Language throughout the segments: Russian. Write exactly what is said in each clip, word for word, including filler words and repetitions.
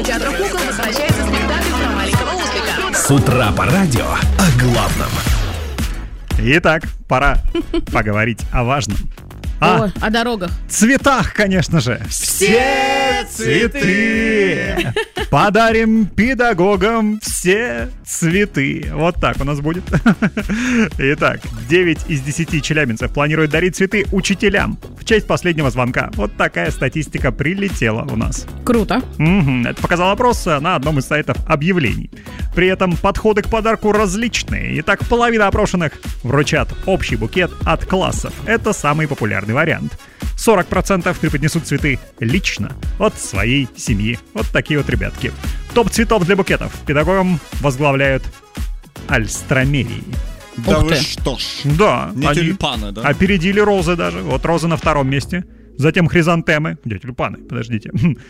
театра кукол возвращается спектакль про маленького ослика. С утра по радио о главном. Итак, пора поговорить о важном. О, о дорогах. Цветах, конечно же. Все цветы подарим педагогам все цветы. Вот так у нас будет. Итак, девять из десяти челябинцев планируют дарить цветы учителям в честь последнего звонка. Вот такая статистика прилетела у нас. Круто. Угу. Это показал опрос на одном из сайтов объявлений. При этом подходы к подарку различные. Итак, половина опрошенных вручат общий букет от классов. Это самый популярный вариант. сорок процентов преподнесут цветы лично от своей семьи. Вот такие вот ребятки. Топ цветов для букетов педагогам возглавляют альстромерии. Да Ух вы ты. что ж. Да, Не они тюльпаны, да? опередили розы даже. Вот розы на втором месте. Затем хризантемы. Где тюльпаны? Подождите.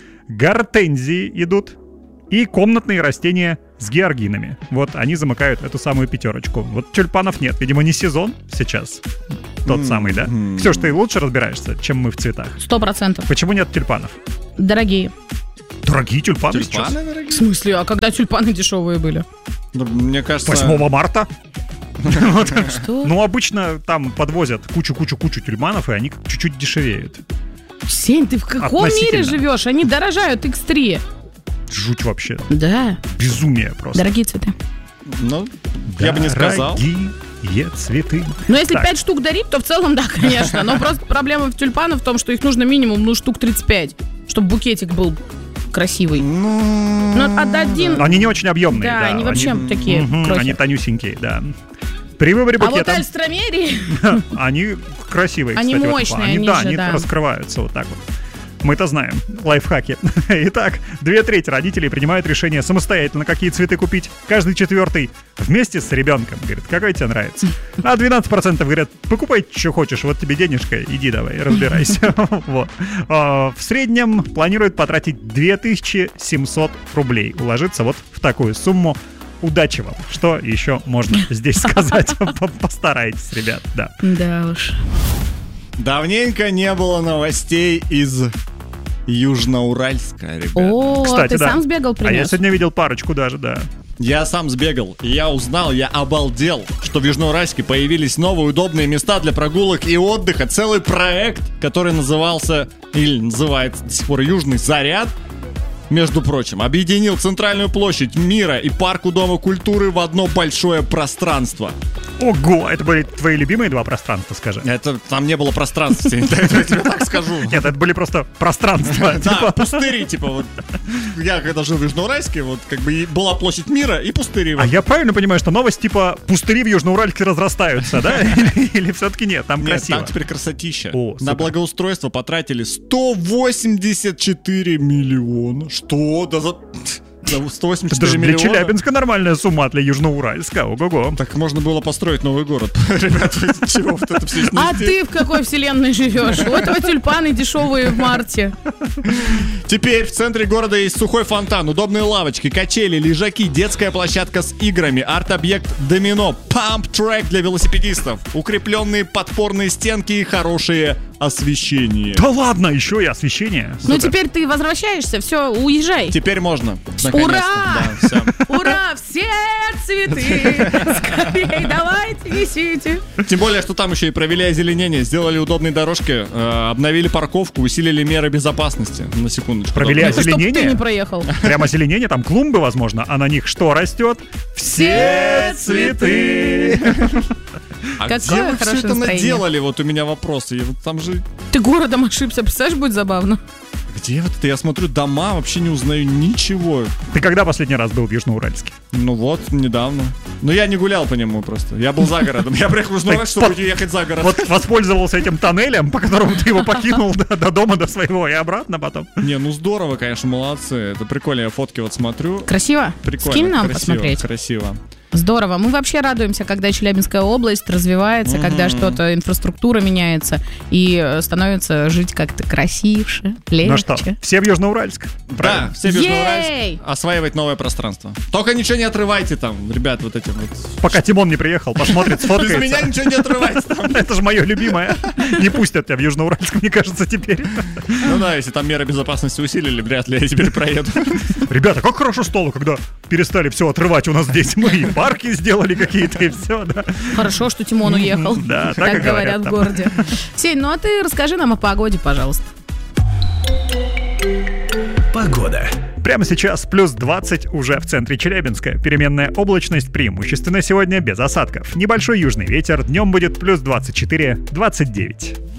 Гортензии идут. И комнатные растения с георгинами. Вот они замыкают эту самую пятерочку. Вот тюльпанов нет. Видимо, не сезон сейчас. Тот Mm-hmm. самый, да? Ксюш, ты лучше разбираешься, чем мы в цветах. Сто процентов. Почему нет тюльпанов? Дорогие. Дорогие тюльпаны, Тюльпаны, сейчас. дорогие? В смысле, а когда тюльпаны дешевые были? Ну, мне кажется... восьмого марта. Вот. Что? Ну, обычно там подвозят кучу-кучу-кучу тюльпанов, и они чуть-чуть дешевеют. Сень, ты в каком мире Относительно. живешь? Они дорожают икс три. Жуть вообще. Да. Безумие просто. Дорогие цветы. Ну, я бы не сказал. Дорогие цветы. Но если Так. пять штук дарить, то в целом да, конечно. Но просто проблема в тюльпанах в том, что их нужно минимум, ну, штук тридцать пять, чтобы букетик был красивый. Ну... Ну, один... Они не очень объемные. Да, Да, они вообще такие Мгм, крохи. они тонюсенькие, да. При выборе А вот букета альстромерии... они красивые, Они кстати. вот, мощные, они, они да, же, они да. раскрываются вот так вот. Мы-то знаем, лайфхаки. Итак, две трети родителей принимают решение самостоятельно, какие цветы купить. Каждый четвертый вместе с ребенком говорит, какой тебе нравится. А двенадцать процентов говорят, покупай, что хочешь, вот тебе денежка, иди давай, разбирайся. Вот. А, в среднем планируют потратить две тысячи семьсот рублей. Уложиться вот в такую сумму. Удачи вам. Что еще можно здесь сказать? Постарайтесь, ребят, да. Да уж. Давненько не было новостей из Южноуральска, ребят. О, Кстати, ты да. сам сбегал, А я принес? сегодня видел парочку даже, да. Я сам сбегал, и я узнал, я обалдел, что в Южноуральске появились новые удобные места для прогулок и отдыха. Целый проект, который назывался, или называется до сих пор Южный Заряд, между прочим, объединил центральную площадь мира и парк у Дома культуры в одно большое пространство. Ого, это были твои любимые два пространства, скажи. Это там не было пространства, Сень, я тебе так скажу. Нет, это были просто пространства. Да, типа. пустыри, типа вот. Я когда жил в Южноуральске, вот как бы и была площадь мира и пустыри. А вот. я правильно понимаю, что новость типа пустыри в Южноуральске разрастаются, да? Или, или все-таки нет, там Нет, красиво. там теперь красотища. О, На супер. благоустройство потратили сто восемьдесят четыре миллиона. Что? Да за... за сто восемьдесят Это четыре же для миллиона? Челябинска нормальная сумма, а для Южноуральска. Ого-го. Так можно было построить новый город. Ребята, чего вот это все А снести? ты в какой вселенной живешь? У этого тюльпаны дешевые в марте. Теперь в центре города есть сухой фонтан, удобные лавочки, качели, лежаки, детская площадка с играми, арт-объект домино, памп-трек для велосипедистов, укрепленные подпорные стенки и хорошее освещение. Да ладно, еще и освещение. Ну Супер. теперь ты возвращаешься, все, уезжай. Теперь можно. Ура! Наконец-то. Да, всё. Ура, все цветы! Скорей давайте, несите. Тем более, что там еще и провели озеленение, сделали удобные дорожки, э, обновили парковку, усилили меры безопасности. На секундочку. Провели Да. Ну, чтоб ты озеленение? не проехал. Прямо озеленение, там клумбы, возможно, а на них что растет? Все цветы. А Какое где вы все хорошее это настроение. наделали? Вот у меня вопросы. Я вот там же... Ты городом ошибся, представляешь, будет забавно. Где вот это? Я смотрю дома, вообще не узнаю ничего. Ты когда последний раз был в Южноуральске? Ну вот, недавно. Но я не гулял по нему просто. Я был за городом. Я приехал в Южноуральск, чтобы под- ехать за город. Вот воспользовался этим тоннелем, по которому ты его покинул до, до дома, до своего, и обратно потом. Не, ну здорово, конечно, молодцы. Это прикольно, я фотки вот смотрю. Красиво? Прикольно, Скинь нам красиво, посмотреть. красиво. Здорово. Мы вообще радуемся, когда Челябинская область развивается, mm-hmm. когда что-то, инфраструктура меняется и становится жить как-то красивше, легче. Ну что, все в Южноуральск? Да, все в Южноуральск. Осваивать новое пространство. Только ничего не отрывайте там, ребят, вот этим вот. Пока Тимон не приехал, посмотрит, сфоткается. Без меня ничего не отрывайте там. Это же мое любимое. Не пустят тебя в Южноуральск, мне кажется, теперь. Ну да, если там меры безопасности усилили, вряд ли я теперь проеду. Ребята, как хорошо стало, когда перестали все отрывать у нас здесь. Мы и парки сделали какие-то, и все, да. Хорошо, что Тимон уехал. Да, так, так говорят в городе. Сень, ну а ты расскажи нам о погоде, пожалуйста. Погода. Прямо сейчас плюс двадцать уже в центре Челябинска. Переменная облачность преимущественно сегодня без осадков. Небольшой южный ветер. Днем будет плюс двадцать четыре - двадцать девять.